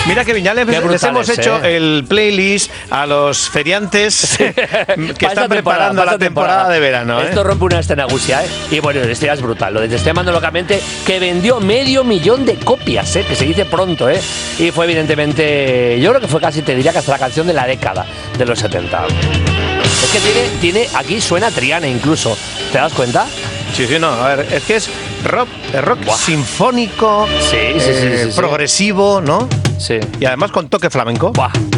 Mira que ya les hemos hecho el playlist a los feriantes que están preparando la temporada de verano. Esto rompe una escenagusia, Y bueno, este ya es brutal. Lo de Te estoy amando locamente, que vendió 500.000 de copias, que se dice pronto, Y fue evidentemente, yo creo que fue casi, te diría que hasta la canción de la década de los 70. Es que tiene aquí suena Triana incluso. ¿Te das cuenta? Sí, no, a ver, es que es rock sinfónico, sí, progresivo, ¿no? Sí. Y además con toque flamenco. Buah.